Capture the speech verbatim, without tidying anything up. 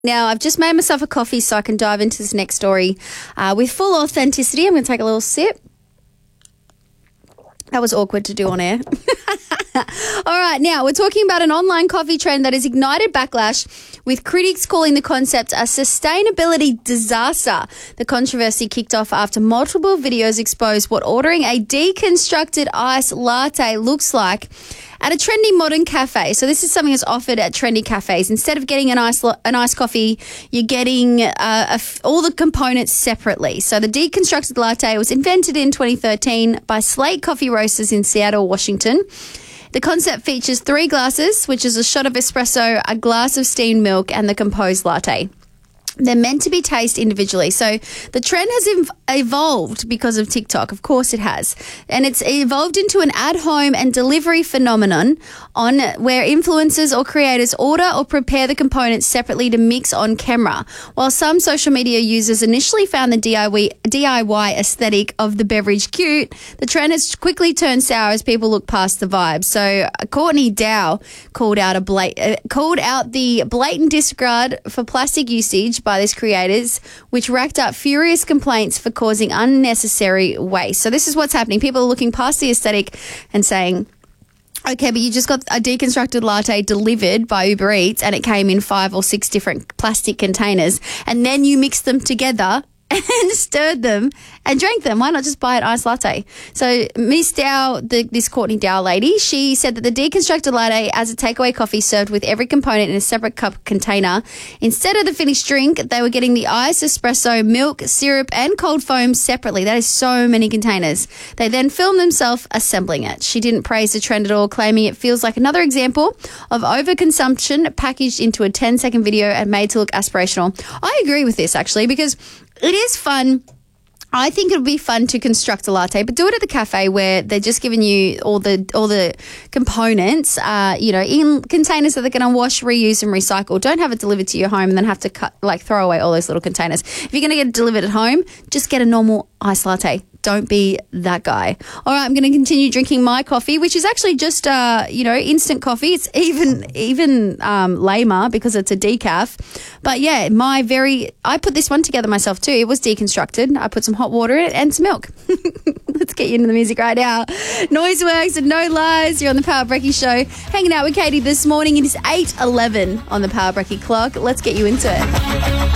Now, I've just made myself a coffee so I can dive into this next story uh, with full authenticity. I'm going to take a little sip. That was awkward to do on air. All right, now we're talking about an online coffee trend that has ignited backlash, with critics calling the concept a sustainability disaster. The controversy kicked off after multiple videos exposed what ordering a deconstructed iced latte looks like at a trendy modern cafe. So this is something that's offered at trendy cafes. Instead of getting an iced, an iced coffee, you're getting uh, a f- all the components separately. So the deconstructed latte was invented in twenty thirteen by Slate Coffee Roasters in Seattle, Washington. The concept features three glasses, which is a shot of espresso, a glass of steamed milk, and the composed latte. They're meant to be tasted individually. So the trend has ev- evolved because of TikTok. Of course it has. And it's evolved into an at-home and delivery phenomenon on where influencers or creators order or prepare the components separately to mix on camera. While some social media users initially found the D I Y, D I Y aesthetic of the beverage cute, the trend has quickly turned sour as people look past the vibe. So Courtney Dow called out a blat- uh, called out the blatant disregard for plastic usage by these creators, which racked up furious complaints for causing unnecessary waste. So this is what's happening. People are looking past the aesthetic and saying, okay, but you just got a deconstructed latte delivered by Uber Eats and it came in five or six different plastic containers, and then you mixed them together and stirred them and drank them. Why not just buy an iced latte? So Miss Dow, the, this Courtney Dow lady, she said that the deconstructed latte as a takeaway coffee served with every component in a separate cup container. Instead of the finished drink, they were getting the ice, espresso, milk, syrup, and cold foam separately. That is so many containers. They then filmed themselves assembling it. She didn't praise the trend at all, claiming it feels like another example of overconsumption packaged into a ten-second video and made to look aspirational. I agree with this, actually, because it is fun. I think it would be fun to construct a latte, but do it at the cafe where they're just giving you all the all the components, uh, you know, in containers that they're going to wash, reuse, and recycle. Don't have it delivered to your home and then have to cut, like throw away all those little containers. If you're going to get it delivered at home, just get a normal iced latte. Don't be that guy. All right, I'm going to continue drinking my coffee, which is actually just, uh, you know, instant coffee. It's even even um, lamer because it's a decaf. But yeah, my very, I put this one together myself too. It was deconstructed. I put some hot water in it and some milk. Let's get you into the music right now. Noiseworks and No Lies. You're on the Power Brekkie Show. Hanging out with Katie this morning. It is eight eleven on the Power Brekkie clock. Let's get you into it.